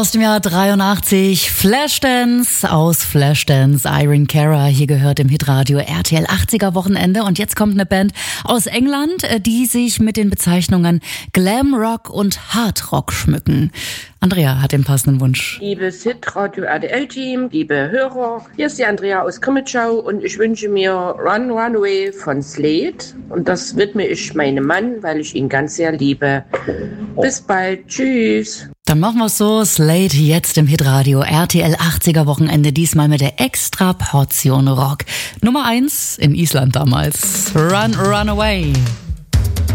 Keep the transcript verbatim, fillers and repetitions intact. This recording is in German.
Aus dem Jahr dreiundachtzig, Flashdance aus Flashdance, Irene Cara, hier gehört im Hitradio R T L achtziger Wochenende. Und jetzt kommt eine Band aus England, die sich mit den Bezeichnungen Glam Rock und Hard Rock schmücken. Andrea hat den passenden Wunsch. Liebes Hitradio R T L-Team, liebe Hörer, hier ist die Andrea aus Krimitschau und ich wünsche mir Run Runaway von Slade. Und das widme ich meinem Mann, weil ich ihn ganz sehr liebe. Bis bald, tschüss. Dann machen wir es so, Slade jetzt im Hitradio R T L achtziger Wochenende, diesmal mit der extra Portion Rock. Nummer eins in Island damals, Run Runaway.